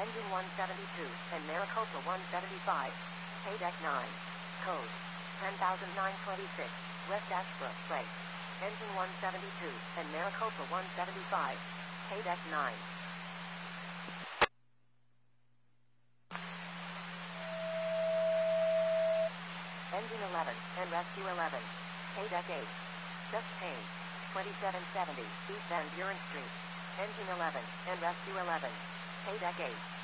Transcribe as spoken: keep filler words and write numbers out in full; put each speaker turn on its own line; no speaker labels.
Engine one seventy-two, and Maricopa one seventy-five. K-Deck nine. Code ten thousand nine hundred twenty-six, West Ashbrook Place. Engine one seventy-two, and Maricopa one seventy-five. K-Deck nine. Engine eleven, and Rescue eleven. K-Deck eight. Just Payne. twenty-seven seventy, East Van Buren Street. Engine eleven, and Rescue eleven. K-Deck eight.